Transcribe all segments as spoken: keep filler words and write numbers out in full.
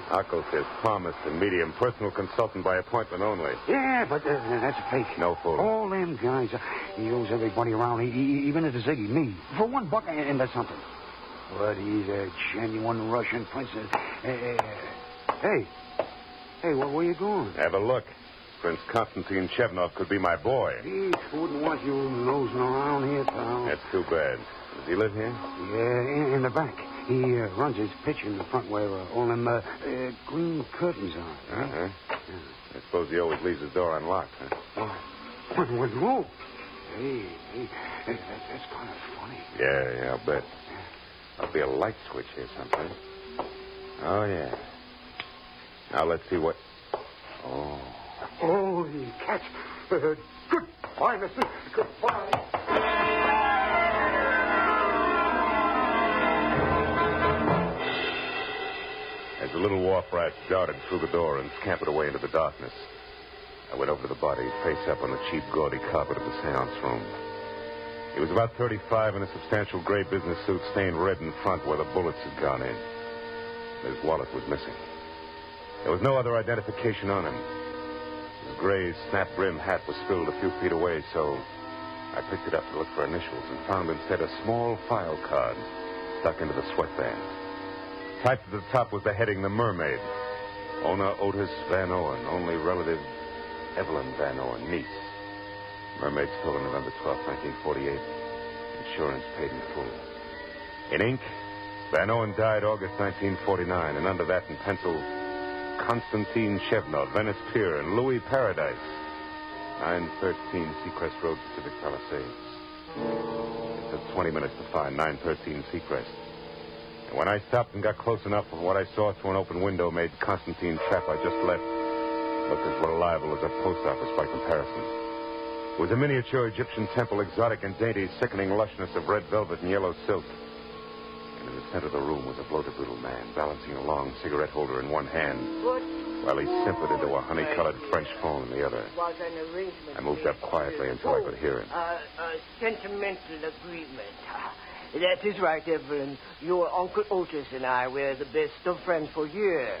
Akko says promised and medium, personal consultant by appointment only. Yeah, but uh, that's a fake. No fool. All them guys, uh, he owes everybody around, he, he, even at the Ziggy, me. For one buck, and, and that's something. But he's a genuine Russian princess. Uh, hey, hey, where, where you going? Have a look. Prince Konstantin Chevnov could be my boy. He wouldn't want you nosing around here, pal. That's too bad. Does he live here? Yeah, in, in the back. He uh, runs his pitch in the front where uh, all them uh, uh, green curtains are. Right? Uh-huh. Yeah. I suppose he always leaves his door unlocked, huh? What? What? Whoa. Hey, hey, that, that's kind of funny. Yeah, yeah, I'll bet. There'll be a light switch here someplace. Oh, yeah. Now let's see what... Oh. Holy catch. Uh, goodbye, mister. Goodbye. As the little wharf rat darted through the door and scampered away into the darkness, I went over to the body, face up on the cheap, gaudy carpet of the seance room. He was about thirty-five in a substantial gray business suit stained red in front where the bullets had gone in. His wallet was missing. There was no other identification on him. His gray, snap-brim hat was spilled a few feet away, so I picked it up to look for initials and found instead a small file card stuck into the sweatband. Typed at the top was the heading, The Mermaid. Owner Otis Van Owen, only relative Evelyn Van Owen, niece. Mermaid stolen November twelfth, nineteen forty-eight. Insurance paid in full. In ink, Van Owen died August nineteen forty-nine, and under that in pencil, Konstantin Chevnov, Venice Pier, and Louis Paradise, nine thirteen Seacrest Road, Pacific Palisades. It took twenty minutes to find nine thirteen Seacrest. And when I stopped and got close enough, what I saw through an open window made Konstantin's trap I just left look as reliable as a post office by comparison. It was a miniature Egyptian temple, exotic and dainty, sickening lushness of red velvet and yellow silk. And in the center of the room was a bloated little man, balancing a long cigarette holder in one hand, while he simpered into a honey-colored French phone in the other. I moved up quietly until I could hear him. Uh, a sentimental agreement. That is right, Evelyn. Your Uncle Otis and I were the best of friends for years.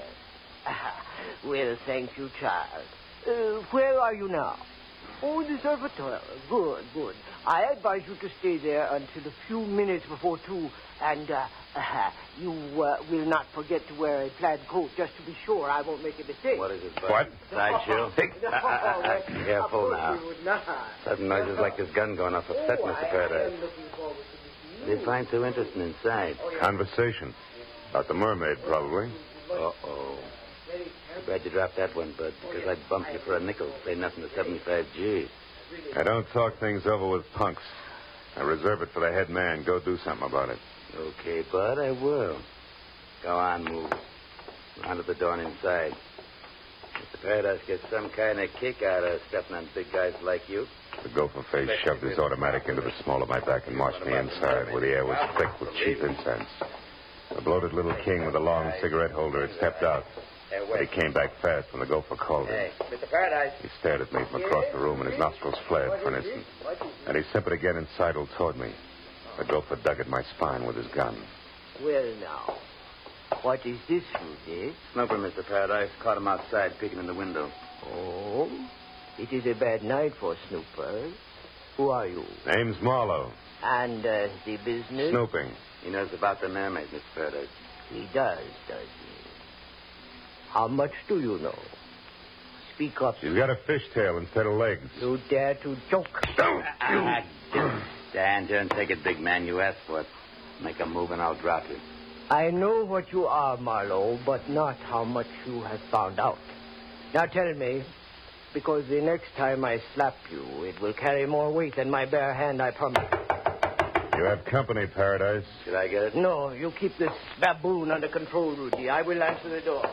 Well, thank you, child. Uh, where are you now? Oh, the observatory. Good, good. I advise you to stay there until a few minutes before two, and uh, uh, you uh, will not forget to wear a plaid coat, just to be sure I won't make a mistake. What is it, Bud? What? Sideshoe? No, uh, uh, uh, careful now. Not. Sudden noises like this gun going off upset Oh, Mister I Paradise. am looking forward to meeting you. They find so interesting inside. Conversation. About the mermaid, probably. Uh-oh. I'm glad you dropped that one, Bud, because I'd bump you for a nickel. Say nothing to seventy-five G. I don't talk things over with punks. I reserve it for the head man. Go do something about it. Okay, Bud, I will. Go on, move. Round to the door and inside. Mister Paradise gets some kind of kick out of stepping on big guys like you. The gopher face shoved his automatic into the small of my back and marched me inside, where the air was thick with cheap incense. The bloated little king with a long cigarette holder had stepped out. But he came back fast when the gopher called him. Hey, Mister Paradise. He stared at me from across the room, and his nostrils flared for an instant. And he simpered again and sidled toward me. The gopher dug at my spine with his gun. Well, now, what is this you did? Snooper, Mister Paradise. Caught him outside, peeking in the window. Oh, it is a bad night for snoopers. Who are you? Name's Marlowe. And uh, the business? Snooping. He knows about the mermaid, Mister Paradise. He does, does he? How much do you know? Speak up. She's got a fishtail instead of legs. You dare to joke? Don't Ah, stand here and take it, big man. You asked for it. Make a move and I'll drop you. I know what you are, Marlowe, but not how much you have found out. Now tell me, because the next time I slap you, it will carry more weight than my bare hand, I promise. You have company, Paradise. Should I get it? No, you keep this baboon under control, Rudy. I will answer the door.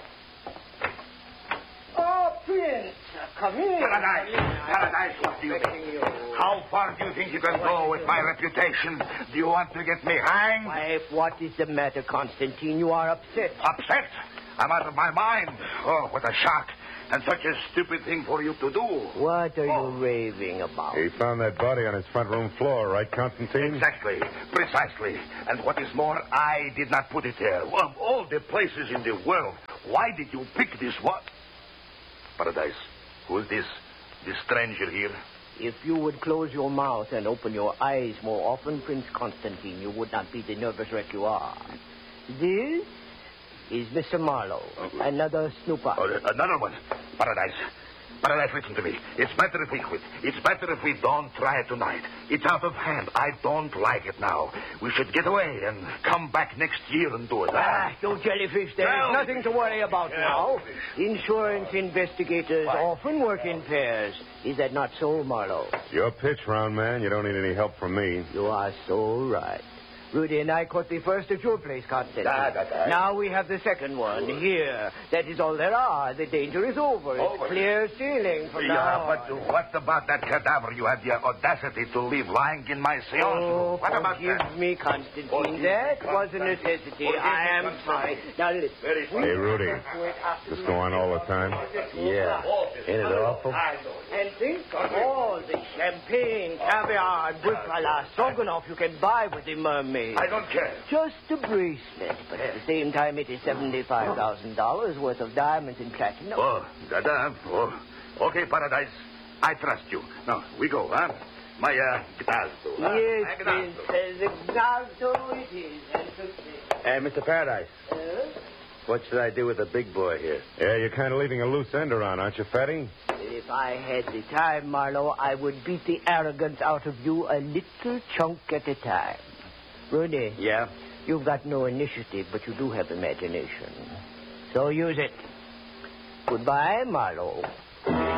Oh, Prince, come in. Paradise, Paradise, what do you think? How far do you think you can go with my reputation? Do you want to get me hanged? Wife, what is the matter, Constantine? You are upset. Upset? I'm out of my mind. Oh, what a shock. and such a stupid thing for you to do. What are Oh. you raving about? He found that body on his front room floor, right, Constantine? Exactly. Precisely. And what is more, I did not put it there. Of all the places in the world, why did you pick this one? Paradise, who is this? This stranger here? If you would close your mouth and open your eyes more often, Prince Constantine, you would not be the nervous wreck you are. This is Mister Marlowe, another snooper. Oh, another one. Paradise. Paradise, listen to me. It's better if we quit. It's better if we don't try it tonight. It's out of hand. I don't like it now. We should get away and come back next year and do it. Ah, you jellyfish, there is Jellyfish. nothing to worry about now. Insurance investigators often work in pairs. Is that not so, Marlowe? Your pitch, round man. You don't need any help from me. You are so right. Rudy and I caught the first at your place, Constantine. Da, da, da. Now we have the second one here. That is all there are. The danger is over. It's Over. clear sailing from Yeah, now but on. what about that cadaver you had the audacity to leave lying in my seance Oh, room? What about forgive that? me, Constantine. Forgive that me, was a Constantine. necessity. Forgive I me, am Constantine. sorry. Now, listen. Very sorry. Hey, Rudy. This go on all the time? Yeah. Ain't it awful? And think of all the champagne, caviar, buffalo, stroganoff you can buy with the mermaid. I don't care. Just a bracelet, but at the same time, it is seventy-five thousand dollars worth of diamonds and platinum. Oh, da-da. Oh. Okay, Paradise. I trust you. Now, we go, huh? My, uh, Gazdo. huh? Yes, My Prince, Gazdo. exacto it is. And success. Hey, Mister Paradise, Uh, what should I do with the big boy here? Yeah, you're kind of leaving a loose end around, aren't you, Fatty? If I had the time, Marlowe, I would beat the arrogance out of you a little chunk at a time. Rudy, Yeah? you've got no initiative, but you do have imagination. So use it. Goodbye, Marlowe.